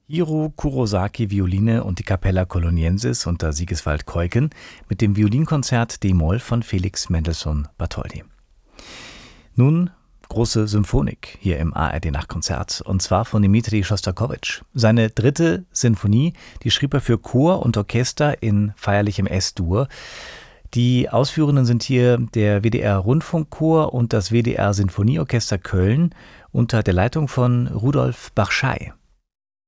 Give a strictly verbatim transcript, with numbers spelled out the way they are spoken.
Hiro Kurosaki Violine und die Capella Coloniensis unter Sigiswald Keuken mit dem Violinkonzert d-Moll von Felix Mendelssohn Bartholdy. Nun große Symphonik hier im A R D-Nachtkonzert, und zwar von Dmitri Schostakowitsch. Seine dritte Sinfonie, die schrieb er für Chor und Orchester in feierlichem S-Dur. Die Ausführenden sind hier der W D R-Rundfunkchor und das W D R-Sinfonieorchester Köln unter der Leitung von Rudolf Barschay.